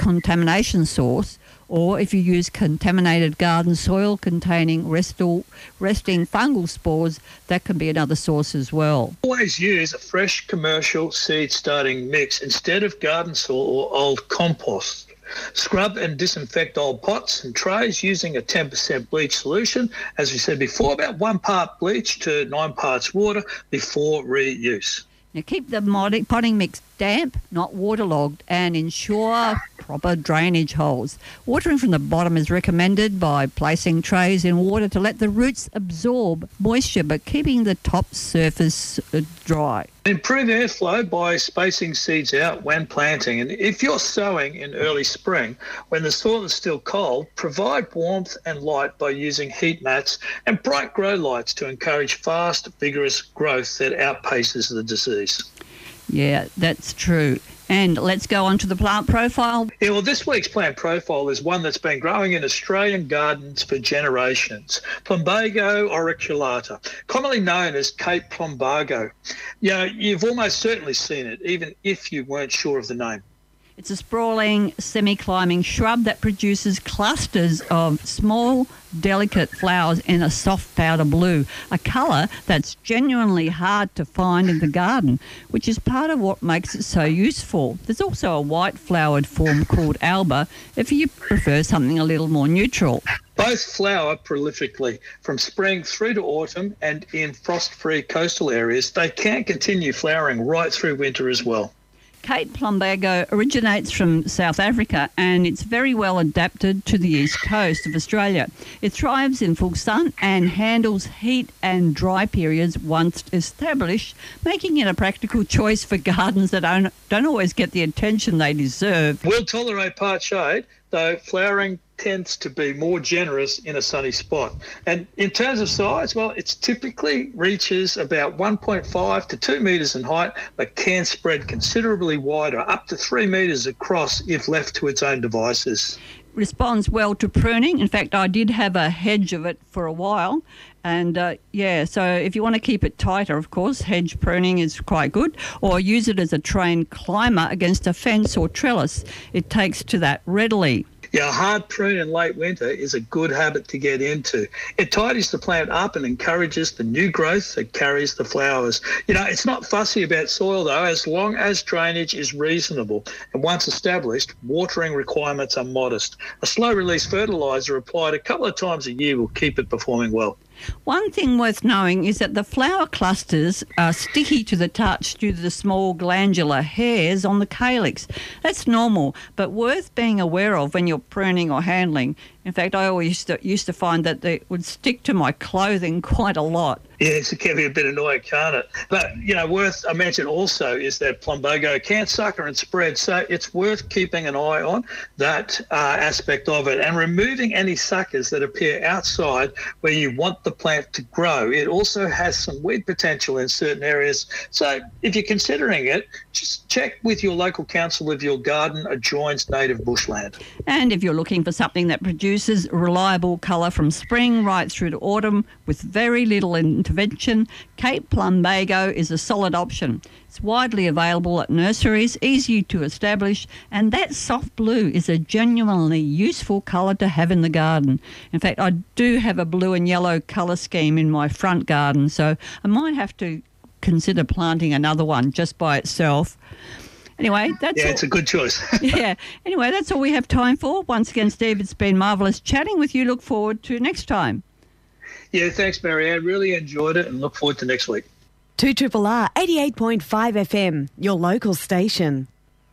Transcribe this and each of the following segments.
contamination source, or if you use contaminated garden soil containing resting fungal spores, that can be another source as well. Always use a fresh commercial seed starting mix instead of garden soil or old compost. Scrub and disinfect old pots and trays using a 10% bleach solution. As we said before, about 1 part bleach to 9 parts water before reuse. Now keep the potting mix damp, not waterlogged, and ensure proper drainage holes. Watering from the bottom is recommended by placing trays in water to let the roots absorb moisture, but keeping the top surface dry. Improve airflow by spacing seeds out when planting. And if you're sowing in early spring, when the soil is still cold, provide warmth and light by using heat mats and bright grow lights to encourage fast, vigorous growth that outpaces the disease. Yeah, that's true. And let's go on to the plant profile. Yeah, well, this week's plant profile is one that's been growing in Australian gardens for generations. Plumbago auriculata, commonly known as Cape Plumbago. You know, you've almost certainly seen it, even if you weren't sure of the name. It's a sprawling, semi-climbing shrub that produces clusters of small, delicate flowers in a soft powder blue, a colour that's genuinely hard to find in the garden, which is part of what makes it so useful. There's also a white-flowered form called alba, if you prefer something a little more neutral. Both flower prolifically from spring through to autumn, and in frost-free coastal areas, they can continue flowering right through winter as well. Cape Plumbago originates from South Africa and it's very well adapted to the east coast of Australia. It thrives in full sun and handles heat and dry periods once established, making it a practical choice for gardens that don't always get the attention they deserve. Will tolerate part shade, though flowering tends to be more generous in a sunny spot. And in terms of size, well, it typically reaches about 1.5 to 2 metres in height, but can spread considerably wider, up to 3 metres across if left to its own devices. Responds well to pruning. In fact, I did have a hedge of it for a while. And, so if you want to keep it tighter, of course, hedge pruning is quite good. Or use it as a trained climber against a fence or trellis. It takes to that readily. Yeah, a hard prune in late winter is a good habit to get into. It tidies the plant up and encourages the new growth that carries the flowers. You know, it's not fussy about soil, though, as long as drainage is reasonable. And once established, watering requirements are modest. A slow-release fertiliser applied a couple of times a year will keep it performing well. One thing worth knowing is that the flower clusters are sticky to the touch due to the small glandular hairs on the calyx. That's normal, but worth being aware of when you're pruning or handling. In fact, I always used to find that they would stick to my clothing quite a lot. Yes, it can be a bit annoying, can't it? But, you know, worth a mention also is that plumbago can sucker and spread, so it's worth keeping an eye on that aspect of it and removing any suckers that appear outside where you want the plant to grow. It also has some weed potential in certain areas, so if you're considering it, just check with your local council if your garden adjoins native bushland. And if you're looking for something that produces reliable colour from spring right through to autumn with very little intervention, Cape Plumbago is a solid option. It's widely available at nurseries, easy to establish, and that soft blue is a genuinely useful colour to have in the garden. In fact, I do have a blue and yellow colour scheme in my front garden, so I might have to consider planting another one just by itself. Anyway, that's all. It's a good choice. Yeah. Anyway, that's all we have time for. Once again, Steve, it's been marvellous chatting with you. Look forward to next time. Yeah, thanks, Marianne. Really enjoyed it and look forward to next week. 2RRR 88.5 FM, your local station.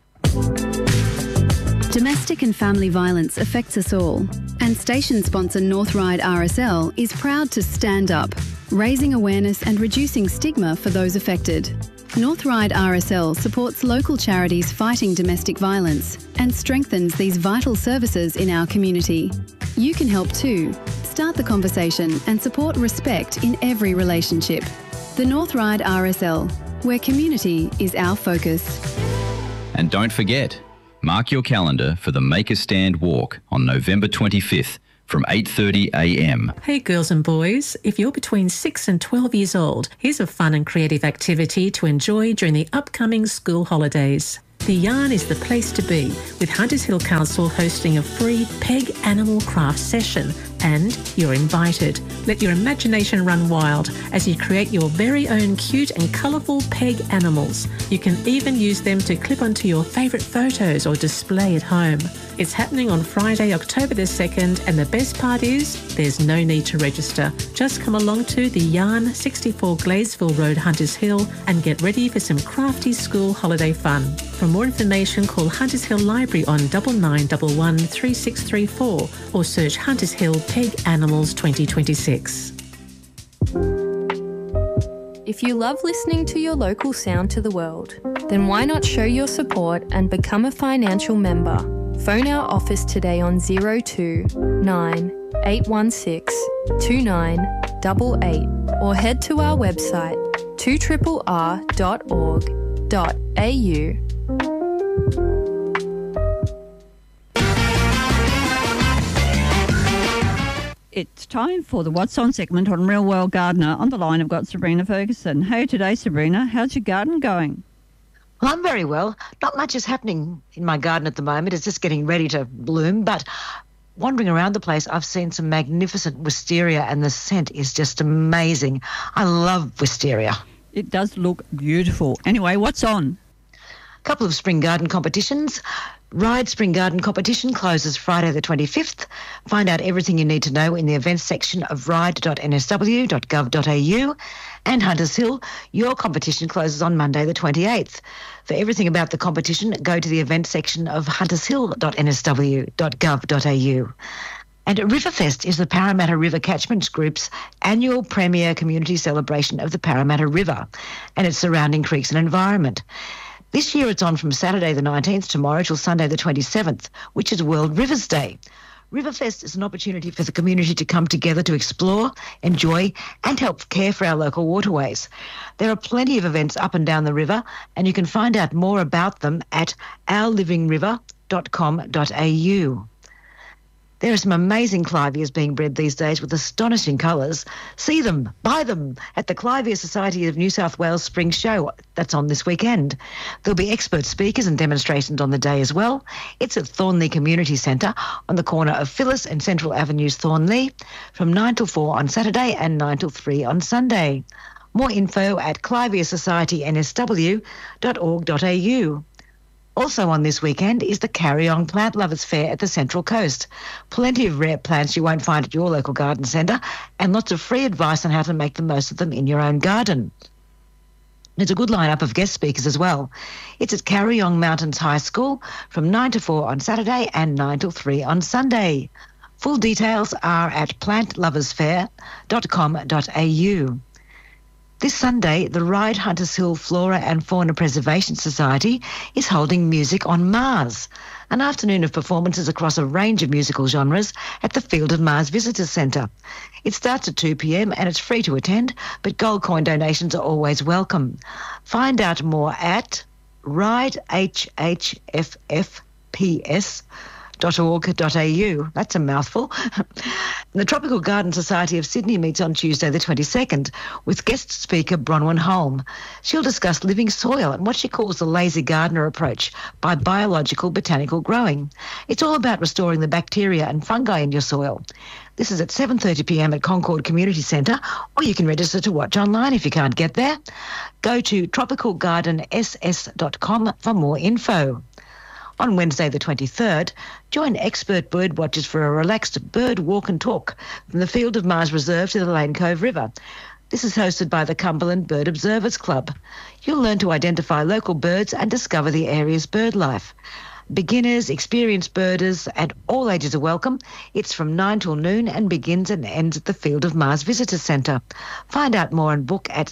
Domestic and family violence affects us all, and station sponsor Northride RSL is proud to stand up, raising awareness and reducing stigma for those affected. Northride RSL supports local charities fighting domestic violence and strengthens these vital services in our community. You can help too. Start the conversation and support respect in every relationship. The Northride RSL, where community is our focus. And don't forget, mark your calendar for the Make a Stand walk on November 25th from 8:30 a.m. Hey girls and boys, if you're between 6 and 12 years old, here's a fun and creative activity to enjoy during the upcoming school holidays. The Yarn is the place to be, with Hunters Hill Council hosting a free peg animal craft session, and you're invited. Let your imagination run wild as you create your very own cute and colourful peg animals. You can even use them to clip onto your favourite photos or display at home. It's happening on Friday, October the 2nd, and the best part is there's no need to register. Just come along to the Yarn, 64 Gladesville Road, Hunters Hill, and get ready for some crafty school holiday fun. For more information, call Hunters Hill Library on 9911 3634 or search Hunters Hill Peg Animals 2026. If you love listening to your local sound to the world, then why not show your support and become a financial member? Phone our office today on 02 9 816 2988 or head to our website 2rrr.org.au. It's time for the What's On segment on Real World Gardener. On the line, I've got Sabrina Ferguson. Hey today, Sabrina. How's your garden going? Well, I'm very well. Not much is happening in my garden at the moment. It's just getting ready to bloom. But wandering around the place, I've seen some magnificent wisteria, and the scent is just amazing. I love wisteria. It does look beautiful. Anyway, what's on? A couple of spring garden competitions. Ride Spring Garden Competition closes Friday the 25th. Find out everything you need to know in the events section of ride.nsw.gov.au. And Hunters Hill, your competition closes on Monday the 28th. For everything about the competition, go to the events section of huntershill.nsw.gov.au. And Riverfest is the Parramatta River Catchment Group's annual premier community celebration of the Parramatta River and its surrounding creeks and environment. This year it's on from Saturday the 19th tomorrow till Sunday the 27th, which is World Rivers Day. Riverfest is an opportunity for the community to come together to explore, enjoy and help care for our local waterways. There are plenty of events up and down the river, and you can find out more about them at ourlivingriver.com.au. There are some amazing clivias being bred these days with astonishing colours. See them, buy them at the Clivia Society of New South Wales Spring Show. That's on this weekend. There'll be expert speakers and demonstrations on the day as well. It's at Thornley Community Centre on the corner of Phyllis and Central Avenues, Thornley, from 9 till 4 on Saturday and 9 till 3 on Sunday. More info at cliviasocietynsw.org.au. Also on this weekend is the Carry On Plant Lovers Fair at the Central Coast. Plenty of rare plants you won't find at your local garden centre, and lots of free advice on how to make the most of them in your own garden. There's a good lineup of guest speakers as well. It's at Carry On Mountains High School from 9 to 4 on Saturday and 9 till 3 on Sunday. Full details are at plantloversfair.com.au. This Sunday, the Ride Hunters Hill Flora and Fauna Preservation Society is holding Music on Mars, an afternoon of performances across a range of musical genres at the Field of Mars Visitors Centre. It starts at 2 p.m. and it's free to attend, but gold coin donations are always welcome. Find out more at ridehhffps.org.au. That's a mouthful. The Tropical Garden Society of Sydney meets on Tuesday the 22nd with guest speaker Bronwyn Holm. She'll discuss living soil and what she calls the lazy gardener approach by biological botanical growing. It's all about restoring the bacteria and fungi in your soil. This is at 7:30 p.m. at Concord Community Centre, or you can register to watch online if you can't get there. Go to tropicalgardenss.com for more info. On Wednesday the 23rd, join expert bird watchers for a relaxed bird walk and talk from the Field of Mars Reserve to the Lane Cove River. This is hosted by the Cumberland Bird Observers Club. You'll learn to identify local birds and discover the area's bird life. Beginners, experienced birders and all ages are welcome. It's from 9 till noon and begins and ends at the Field of Mars Visitors Centre. Find out more and book at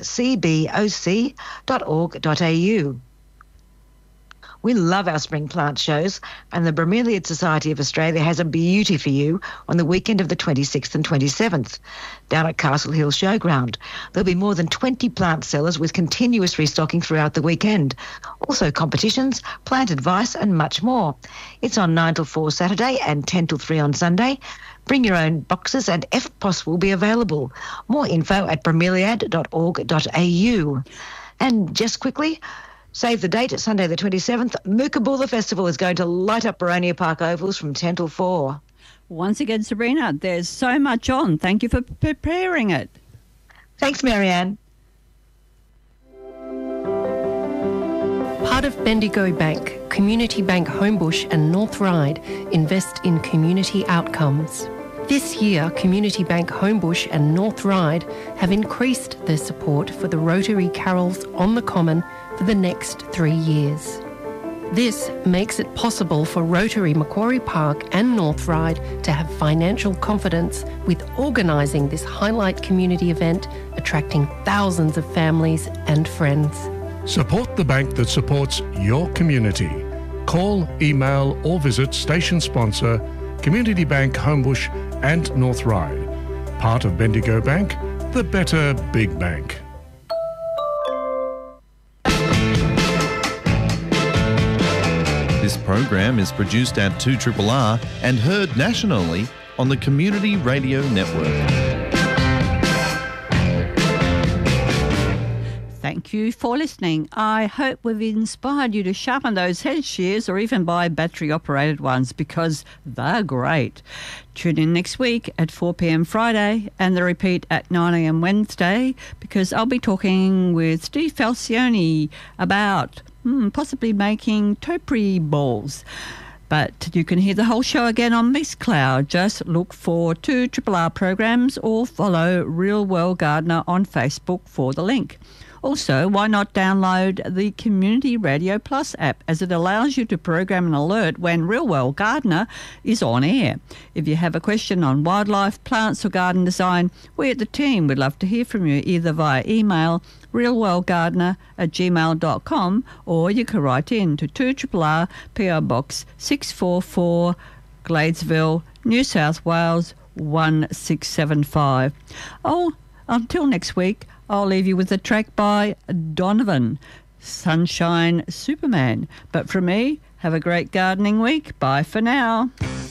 cboc.org.au. We love our spring plant shows, and the Bromeliad Society of Australia has a beauty for you on the weekend of the 26th and 27th, down at Castle Hill Showground. There'll be more than 20 plant sellers with continuous restocking throughout the weekend. Also competitions, plant advice and much more. It's on 9 till 4 Saturday and 10 till 3 on Sunday. Bring your own boxes and EFTPOS will be available. More info at bromeliad.org.au. And just quickly, Save the date, Sunday the 27th. Mookabulla Festival is going to light up Boronia Park Ovals from 10 till 4. Once again, Sabrina, there's so much on. Thank you for preparing it. Thanks, Marianne. Part of Bendigo Bank, Community Bank Homebush and North Ryde invest in community outcomes. This year, Community Bank Homebush and North Ryde have increased their support for the Rotary Carols on the Common for the next 3 years. This makes it possible for Rotary Macquarie Park and North Ryde to have financial confidence with organising this highlight community event, attracting thousands of families and friends. Support the bank that supports your community. Call, email or visit station sponsor Community Bank Homebush and North Ryde. Part of Bendigo Bank, the better big bank. This program is produced at 2RRR and heard nationally on the Community Radio Network. Thank you for listening. I hope we've inspired you to sharpen those head shears or even buy battery-operated ones because they're great. Tune in next week at 4 p.m. Friday and the repeat at 9 a.m. Wednesday because I'll be talking with Steve Falcione about possibly making topiary balls. But you can hear the whole show again on Mixcloud. Just look for 2RRR programs or follow Real World Gardener on Facebook for the link. Also, why not download the Community Radio Plus app as it allows you to program an alert when Real World Gardener is on air. If you have a question on wildlife, plants or garden design, we at the team would love to hear from you either via email realworldgardener@gmail.com or you can write in to 2RRR PO Box 644 Gladesville, New South Wales 1675. Until next week, I'll leave you with a track by Donovan, Sunshine Superman. But from me, have a great gardening week. Bye for now.